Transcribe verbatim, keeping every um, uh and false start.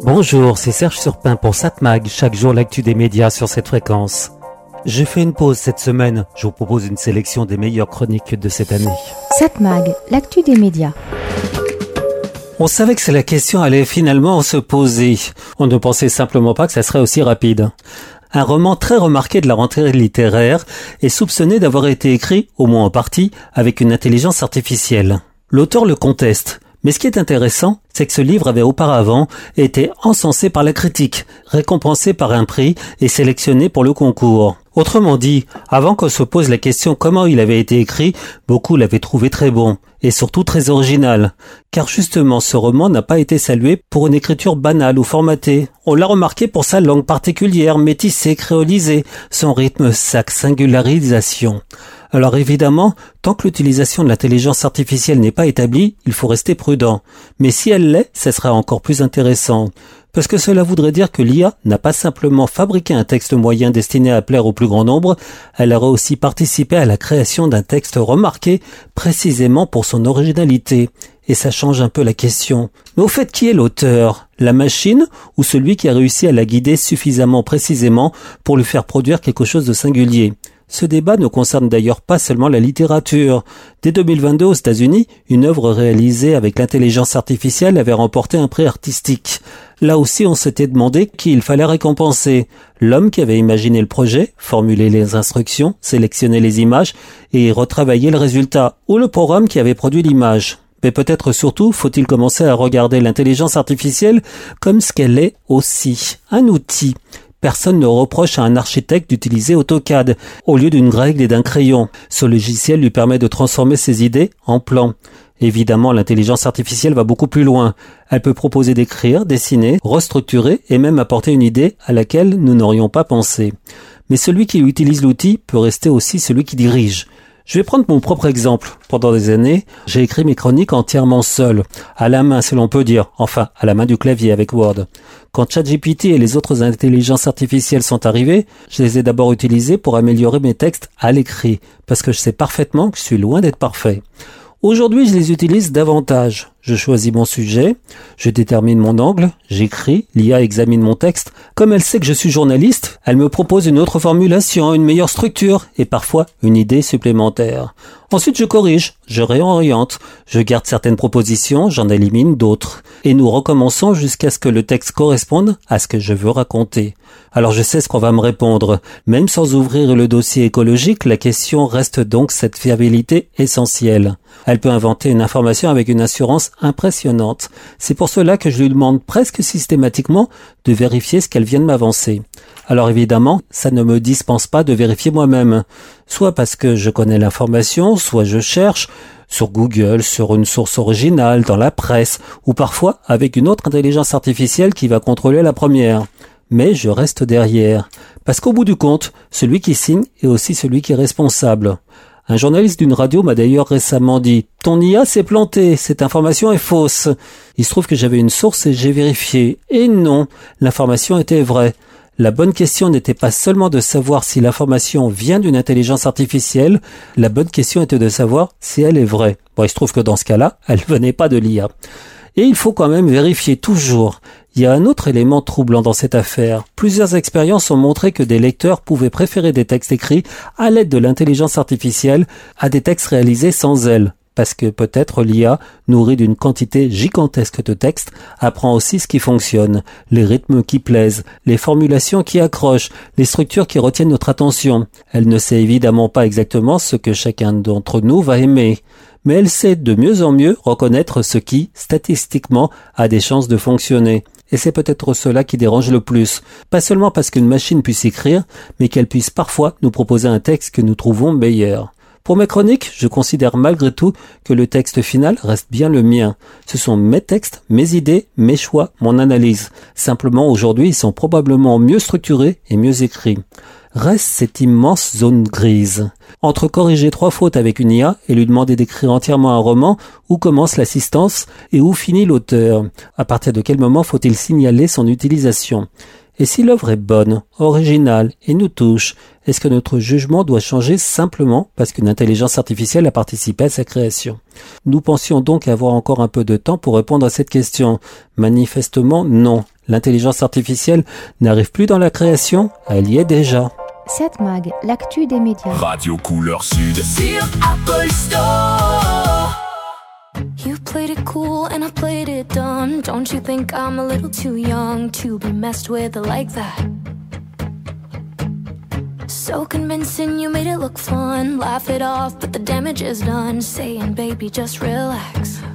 Bonjour, c'est Serge Surpin pour Satmag, chaque jour l'actu des médias sur cette fréquence. J'ai fait une pause cette semaine, je vous propose une sélection des meilleures chroniques de cette année. Satmag, l'actu des médias. On savait que la question allait finalement se poser. On ne pensait simplement pas que ça serait aussi rapide. Un roman très remarqué de la rentrée littéraire est soupçonné d'avoir été écrit, au moins en partie, avec une intelligence artificielle. L'auteur le conteste. Mais ce qui est intéressant, c'est que ce livre avait auparavant été encensé par la critique, récompensé par un prix et sélectionné pour le concours. Autrement dit, avant qu'on se pose la question comment il avait été écrit, beaucoup l'avaient trouvé très bon, et surtout très original. Car justement, ce roman n'a pas été salué pour une écriture banale ou formatée. On l'a remarqué pour sa langue particulière, métissée, créolisée, son rythme, sa singularisation. Alors évidemment, tant que l'utilisation de l'intelligence artificielle n'est pas établie, il faut rester prudent. Mais si elle l'est, ce sera encore plus intéressant. Parce que cela voudrait dire que l'I A n'a pas simplement fabriqué un texte moyen destiné à plaire au plus grand nombre, elle aurait aussi participé à la création d'un texte remarqué précisément pour son originalité. Et ça change un peu la question. Mais au fait, qui est l'auteur ? La machine ou celui qui a réussi à la guider suffisamment précisément pour lui faire produire quelque chose de singulier ? Ce débat ne concerne d'ailleurs pas seulement la littérature. Dès deux mille vingt-deux aux États-Unis, une œuvre réalisée avec l'intelligence artificielle avait remporté un prix artistique. Là aussi, on s'était demandé qui il fallait récompenser. L'homme qui avait imaginé le projet, formulé les instructions, sélectionné les images et retravaillé le résultat, ou le programme qui avait produit l'image. Mais peut-être surtout, faut-il commencer à regarder l'intelligence artificielle comme ce qu'elle est aussi, un outil. Personne ne reproche à un architecte d'utiliser AutoCAD au lieu d'une règle et d'un crayon. Ce logiciel lui permet de transformer ses idées en plans. Évidemment, l'intelligence artificielle va beaucoup plus loin. Elle peut proposer d'écrire, dessiner, restructurer et même apporter une idée à laquelle nous n'aurions pas pensé. Mais celui qui utilise l'outil peut rester aussi celui qui dirige. Je vais prendre mon propre exemple. Pendant des années, j'ai écrit mes chroniques entièrement seul, à la main si l'on peut dire, enfin à la main du clavier avec Word. Quand ChatGPT et les autres intelligences artificielles sont arrivées, je les ai d'abord utilisées pour améliorer mes textes à l'écrit, parce que je sais parfaitement que je suis loin d'être parfait. Aujourd'hui, je les utilise davantage. Je choisis mon sujet, je détermine mon angle, j'écris, l'I A examine mon texte. Comme elle sait que je suis journaliste, elle me propose une autre formulation, une meilleure structure et parfois une idée supplémentaire. Ensuite, je corrige, je réoriente, je garde certaines propositions, j'en élimine d'autres. Et nous recommençons jusqu'à ce que le texte corresponde à ce que je veux raconter. Alors je sais ce qu'on va me répondre. Même sans ouvrir le dossier écologique, la question reste donc cette fiabilité essentielle. Elle peut inventer une information avec une assurance impressionnante. C'est pour cela que je lui demande presque systématiquement de vérifier ce qu'elle vient de m'avancer. Alors évidemment, ça ne me dispense pas de vérifier moi-même. Soit parce que je connais l'information, soit je cherche sur Google, sur une source originale, dans la presse, ou parfois avec une autre intelligence artificielle qui va contrôler la première. Mais je reste derrière. Parce qu'au bout du compte, celui qui signe est aussi celui qui est responsable. Un journaliste d'une radio m'a d'ailleurs récemment dit « Ton I A s'est planté, cette information est fausse ». Il se trouve que j'avais une source et j'ai vérifié. Et non, l'information était vraie. La bonne question n'était pas seulement de savoir si l'information vient d'une intelligence artificielle, la bonne question était de savoir si elle est vraie. Bon, il se trouve que dans ce cas-là, elle venait pas de l'I A. Et il faut quand même vérifier toujours. Il y a un autre élément troublant dans cette affaire. Plusieurs expériences ont montré que des lecteurs pouvaient préférer des textes écrits à l'aide de l'intelligence artificielle à des textes réalisés sans elle. Parce que peut-être l'I A, nourrie d'une quantité gigantesque de textes, apprend aussi ce qui fonctionne, les rythmes qui plaisent, les formulations qui accrochent, les structures qui retiennent notre attention. Elle ne sait évidemment pas exactement ce que chacun d'entre nous va aimer. Mais elle sait de mieux en mieux reconnaître ce qui, statistiquement, a des chances de fonctionner. Et c'est peut-être cela qui dérange le plus. Pas seulement parce qu'une machine puisse écrire, mais qu'elle puisse parfois nous proposer un texte que nous trouvons meilleur. Pour mes chroniques, je considère malgré tout que le texte final reste bien le mien. Ce sont mes textes, mes idées, mes choix, mon analyse. Simplement, aujourd'hui, ils sont probablement mieux structurés et mieux écrits. Reste cette immense zone grise. Entre corriger trois fautes avec une I A et lui demander d'écrire entièrement un roman, où commence l'assistance et où finit l'auteur? À partir de quel moment faut-il signaler son utilisation? Et si l'œuvre est bonne, originale et nous touche, est-ce que notre jugement doit changer simplement parce qu'une intelligence artificielle a participé à sa création? Nous pensions donc avoir encore un peu de temps pour répondre à cette question. Manifestement, non. L'intelligence artificielle n'arrive plus dans la création, elle y est déjà. sept Mag, l'actu des médias. Radio Couleur Sud sur Apple Store. You played it cool and I played it dumb. Don't you think I'm a little too young to be messed with like that? So convincing, you made it look fun. Laugh it off, but the damage is done. Saying, baby, just relax.